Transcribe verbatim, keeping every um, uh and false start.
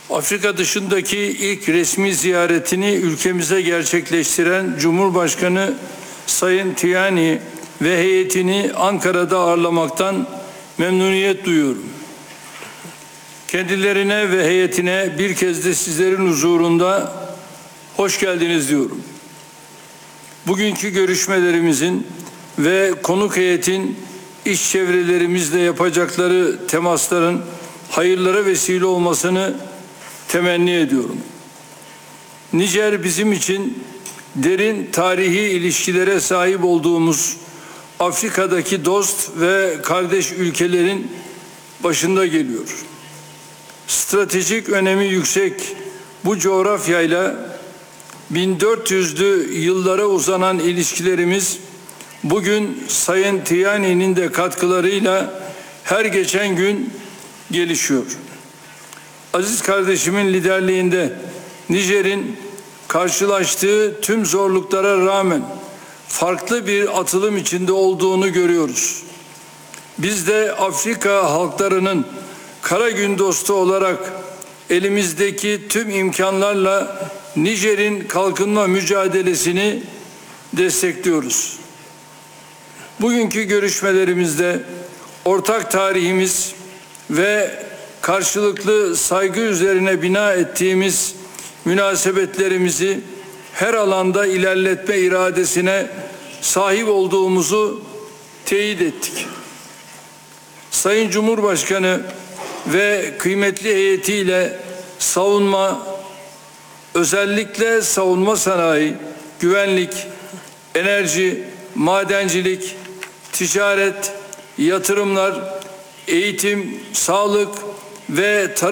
Afrika dışındaki ilk resmi ziyaretini ülkemize gerçekleştiren Cumhurbaşkanı Sayın Tiani ve heyetini Ankara'da ağırlamaktan memnuniyet duyuyorum. Kendilerine ve heyetine bir kez de sizlerin huzurunda hoş geldiniz diyorum. Bugünkü görüşmelerimizin ve konuk heyetin iş çevrelerimizle yapacakları temasların hayırlara vesile olmasını temenni ediyorum. Nijer bizim için derin tarihi ilişkilere sahip olduğumuz Afrika'daki dost ve kardeş ülkelerin başında geliyor. Stratejik önemi yüksek bu coğrafyayla bin dört yüzlü yıllara uzanan ilişkilerimiz bugün Sayın Tiani'nin de katkılarıyla her geçen gün gelişiyor. Aziz kardeşimin liderliğinde Nijer'in karşılaştığı tüm zorluklara rağmen farklı bir atılım içinde olduğunu görüyoruz. Biz de Afrika halklarının kara gün dostu olarak elimizdeki tüm imkanlarla Nijer'in kalkınma mücadelesini destekliyoruz. Bugünkü görüşmelerimizde ortak tarihimiz ve karşılıklı saygı üzerine bina ettiğimiz münasebetlerimizi her alanda ilerletme iradesine sahip olduğumuzu teyit ettik. Sayın Cumhurbaşkanı ve kıymetli heyetiyle savunma, özellikle savunma sanayi, güvenlik, enerji, madencilik, ticaret, yatırımlar, eğitim, sağlık ve tarım